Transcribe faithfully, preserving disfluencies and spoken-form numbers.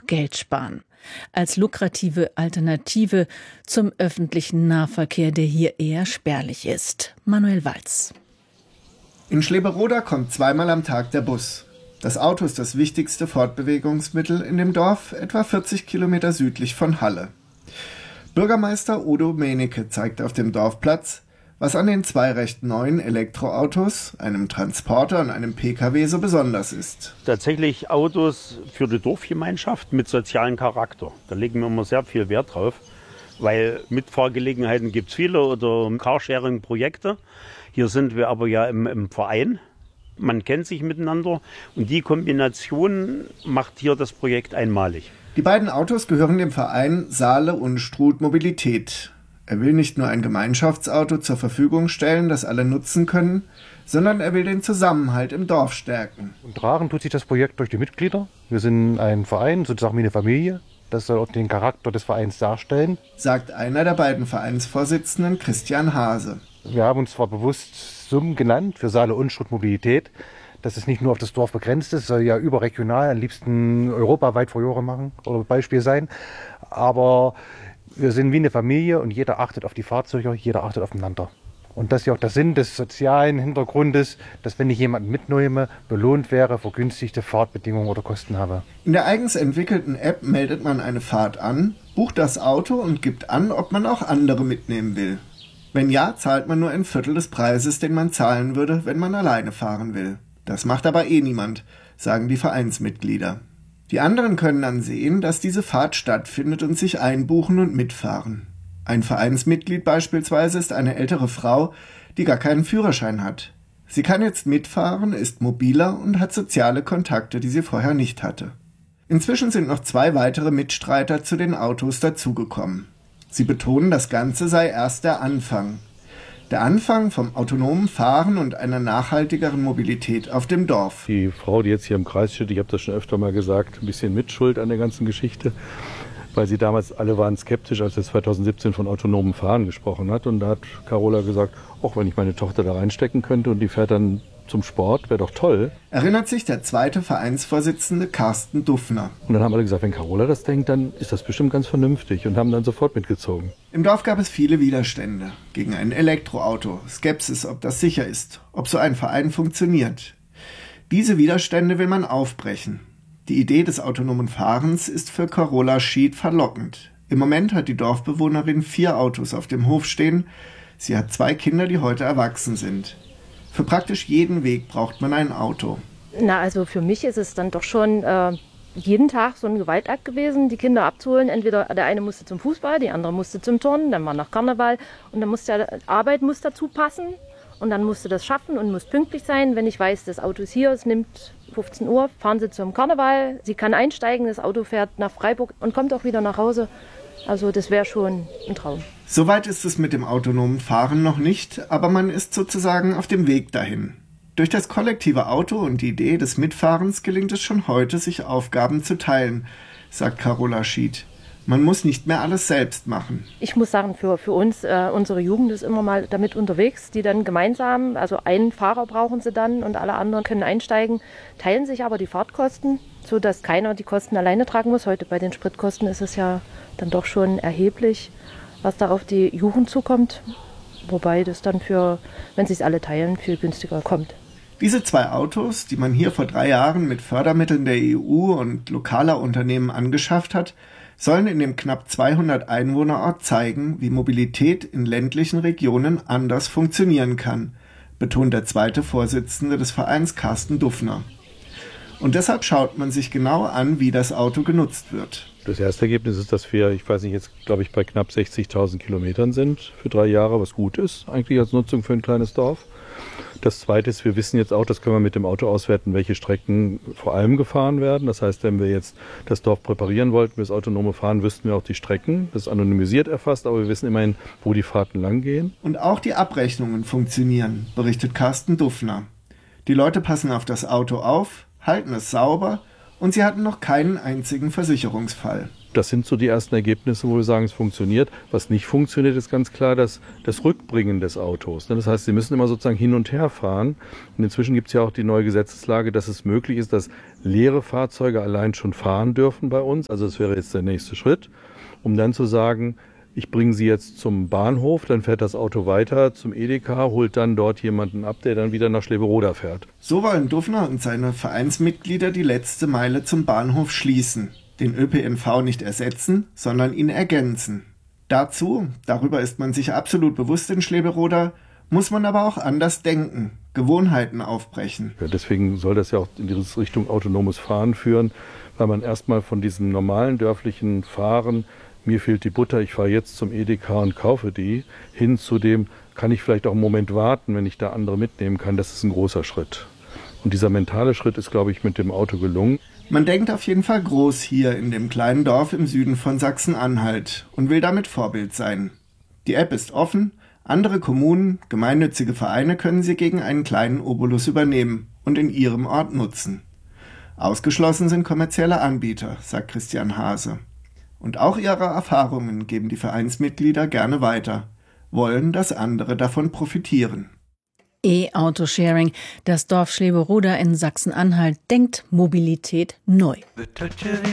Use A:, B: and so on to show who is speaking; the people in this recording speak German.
A: Geld sparen. Als lukrative Alternative zum öffentlichen Nahverkehr, der hier eher spärlich ist. Manuel Walz.
B: In Schleberoda kommt zweimal am Tag der Bus. Das Auto ist das wichtigste Fortbewegungsmittel in dem Dorf, etwa vierzig Kilometer südlich von Halle. Bürgermeister Udo Menike zeigt auf dem Dorfplatz, was an den zwei recht neuen Elektroautos, einem Transporter und einem P K W so besonders ist.
C: Tatsächlich Autos für die Dorfgemeinschaft mit sozialem Charakter. Da legen wir immer sehr viel Wert drauf, weil Mitfahrgelegenheiten gibt es viele oder Carsharing-Projekte. Hier sind wir aber ja im, im Verein. Man kennt sich miteinander und die Kombination macht hier das Projekt einmalig.
B: Die beiden Autos gehören dem Verein Saale Unstrut Mobilität. Er will nicht nur ein Gemeinschaftsauto zur Verfügung stellen, das alle nutzen können, sondern er will den Zusammenhalt im Dorf stärken.
D: Und tragen tut sich das Projekt durch die Mitglieder. Wir sind ein Verein, sozusagen wie eine Familie. Das soll auch den Charakter des Vereins darstellen,
B: sagt einer der beiden Vereinsvorsitzenden, Christian Hase.
D: Wir haben uns zwar bewusst Summen genannt für Saale Unstrut Mobilität, dass es nicht nur auf das Dorf begrenzt ist, soll ja überregional, am liebsten europaweit Furore machen oder Beispiel sein. Aber wir sind wie eine Familie und jeder achtet auf die Fahrzeuge, jeder achtet aufeinander. Und das ist ja auch der Sinn des sozialen Hintergrundes, dass wenn ich jemanden mitnehme, belohnt wäre, vergünstigte Fahrtbedingungen oder Kosten habe.
B: In der eigens entwickelten App meldet man eine Fahrt an, bucht das Auto und gibt an, ob man auch andere mitnehmen will. Wenn ja, zahlt man nur ein Viertel des Preises, den man zahlen würde, wenn man alleine fahren will. Das macht aber eh niemand, sagen die Vereinsmitglieder. Die anderen können dann sehen, dass diese Fahrt stattfindet und sich einbuchen und mitfahren. Ein Vereinsmitglied beispielsweise ist eine ältere Frau, die gar keinen Führerschein hat. Sie kann jetzt mitfahren, ist mobiler und hat soziale Kontakte, die sie vorher nicht hatte. Inzwischen sind noch zwei weitere Mitstreiter zu den Autos dazugekommen. Sie betonen, das Ganze sei erst der Anfang. Der Anfang vom autonomen Fahren und einer nachhaltigeren Mobilität auf dem Dorf.
E: Die Frau, die jetzt hier im Kreis steht, ich habe das schon öfter mal gesagt, ein bisschen Mitschuld an der ganzen Geschichte, weil sie damals alle waren skeptisch, als er zweitausendsiebzehn von autonomem Fahren gesprochen hat. Und da hat Carola gesagt, auch wenn ich meine Tochter da reinstecken könnte und die fährt dann zum Sport, wäre doch toll.
B: Erinnert sich der zweite Vereinsvorsitzende Carsten Duffner.
E: Und dann haben alle gesagt, wenn Carola das denkt, dann ist das bestimmt ganz vernünftig und haben dann sofort mitgezogen.
B: Im Dorf gab es viele Widerstände gegen ein Elektroauto, Skepsis, ob das sicher ist, ob so ein Verein funktioniert. Diese Widerstände will man aufbrechen. Die Idee des autonomen Fahrens ist für Carola Schied verlockend. Im Moment hat die Dorfbewohnerin vier Autos auf dem Hof stehen. Sie hat zwei Kinder, die heute erwachsen sind. Für praktisch jeden Weg braucht man ein Auto.
F: Na, also für mich ist es dann doch schon äh, jeden Tag so ein Gewaltakt gewesen, die Kinder abzuholen. Entweder der eine musste zum Fußball, die andere musste zum Turnen, dann war noch Karneval und dann musste ja, Arbeit muss dazu passen und dann musste das schaffen und muss pünktlich sein. Wenn ich weiß, das Auto ist hier, es nimmt fünfzehn Uhr, fahren sie zum Karneval, sie kann einsteigen, das Auto fährt nach Freiburg und kommt auch wieder nach Hause. Also das wäre schon ein Traum.
B: Soweit ist es mit dem autonomen Fahren noch nicht, aber man ist sozusagen auf dem Weg dahin. Durch das kollektive Auto und die Idee des Mitfahrens gelingt es schon heute, sich Aufgaben zu teilen, sagt Carola Schied. Man muss nicht mehr alles selbst machen.
F: Ich muss sagen, für, für uns, äh, unsere Jugend ist immer mal damit unterwegs, die dann gemeinsam, also einen Fahrer brauchen sie dann und alle anderen können einsteigen, teilen sich aber die Fahrtkosten, sodass keiner die Kosten alleine tragen muss. Heute bei den Spritkosten ist es ja dann doch schon erheblich, was da auf die Jugend zukommt. Wobei das dann für, wenn sie es alle teilen, viel günstiger kommt.
B: Diese zwei Autos, die man hier vor drei Jahren mit Fördermitteln der E U und lokaler Unternehmen angeschafft hat, sollen in dem knapp zweihundert Einwohnerort zeigen, wie Mobilität in ländlichen Regionen anders funktionieren kann, betont der zweite Vorsitzende des Vereins Carsten Duffner. Und deshalb schaut man sich genau an, wie das Auto genutzt wird.
E: Das erste Ergebnis ist, dass wir, ich weiß nicht, jetzt glaube ich bei knapp sechzigtausend Kilometern sind für drei Jahre, was gut ist eigentlich als Nutzung für ein kleines Dorf. Das zweite ist, wir wissen jetzt auch, das können wir mit dem Auto auswerten, welche Strecken vor allem gefahren werden. Das heißt, wenn wir jetzt das Dorf präparieren wollten für das autonome Fahren, wüssten wir auch die Strecken. Das ist anonymisiert erfasst, aber wir wissen immerhin, wo die Fahrten lang gehen.
B: Und auch die Abrechnungen funktionieren, berichtet Carsten Duffner. Die Leute passen auf das Auto auf, halten es sauber und sie hatten noch keinen einzigen Versicherungsfall.
E: Das sind so die ersten Ergebnisse, wo wir sagen, es funktioniert. Was nicht funktioniert, ist ganz klar das, das Rückbringen des Autos. Das heißt, Sie müssen immer sozusagen hin und her fahren. Und inzwischen gibt es ja auch die neue Gesetzeslage, dass es möglich ist, dass leere Fahrzeuge allein schon fahren dürfen bei uns. Also das wäre jetzt der nächste Schritt, um dann zu sagen, ich bringe Sie jetzt zum Bahnhof, dann fährt das Auto weiter zum Edeka, holt dann dort jemanden ab, der dann wieder nach Schleweroda fährt.
B: So wollen Dufner und seine Vereinsmitglieder die letzte Meile zum Bahnhof schließen. Den Ö P N V nicht ersetzen, sondern ihn ergänzen. Dazu, darüber ist man sich absolut bewusst in Schleweroda, muss man aber auch anders denken, Gewohnheiten aufbrechen.
E: Ja, deswegen soll das ja auch in die Richtung autonomes Fahren führen, weil man erstmal von diesem normalen dörflichen Fahren, mir fehlt die Butter, ich fahre jetzt zum Edeka und kaufe die, hin zu dem, kann ich vielleicht auch einen Moment warten, wenn ich da andere mitnehmen kann, das ist ein großer Schritt. Und dieser mentale Schritt ist, glaube ich, mit dem Auto gelungen.
B: Man denkt auf jeden Fall groß hier in dem kleinen Dorf im Süden von Sachsen-Anhalt und will damit Vorbild sein. Die App ist offen, andere Kommunen, gemeinnützige Vereine können sie gegen einen kleinen Obolus übernehmen und in ihrem Ort nutzen. Ausgeschlossen sind kommerzielle Anbieter, sagt Christian Hase. Und auch ihre Erfahrungen geben die Vereinsmitglieder gerne weiter, wollen, dass andere davon profitieren.
A: E-Auto-Sharing. Das Dorf Schleweroda in Sachsen-Anhalt denkt Mobilität neu.